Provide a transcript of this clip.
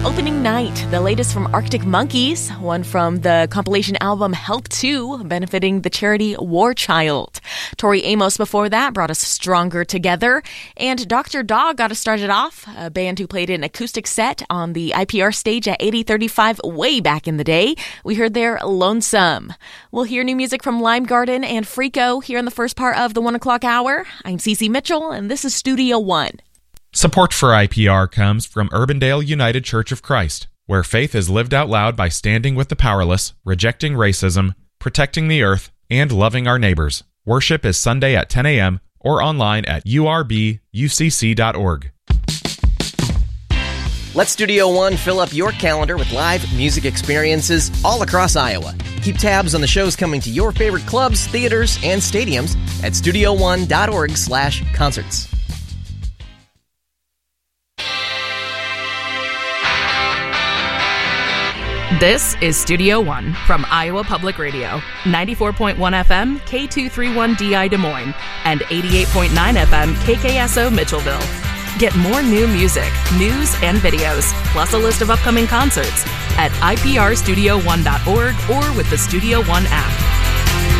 Opening Night, the latest from Arctic Monkeys, one from the compilation album Help 2, benefiting the charity War Child. Tori Amos before that brought us Stronger Together, and Dr. Dog got us started off, a band who played an acoustic set on the IPR stage at 8035 way back in the day. We heard their Lonesome. We'll hear new music from Lime Garden and Freako here in the first part of the 1 o'clock hour. I'm Cece Mitchell, and this is Studio One. Support for IPR comes from Urbandale United Church of Christ, where faith is lived out loud by standing with the powerless, rejecting racism, protecting the earth, and loving our neighbors. Worship is Sunday at 10 a.m. or online at urbucc.org. Let Studio One fill up your calendar with live music experiences all across Iowa. Keep tabs on the shows coming to your favorite clubs, theaters, and stadiums at studio1.org/concerts. This is Studio One from Iowa Public Radio, 94.1 FM, K231DI Des Moines, and 88.9 FM, KKSO Mitchellville. Get more new music, news, and videos, plus a list of upcoming concerts at iprstudio1.org or with the Studio One app.